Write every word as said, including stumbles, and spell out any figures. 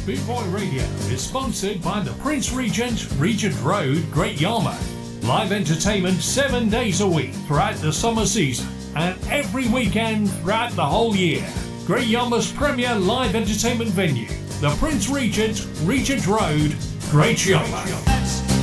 Bootboy Radio is sponsored by the Prince Regent, Regent Road, Great Yarmouth. Live entertainment seven days a week throughout the summer season and every weekend throughout the whole year. Great Yarmouth's premier live entertainment venue, the Prince Regent, Regent Road, Great Yarmouth.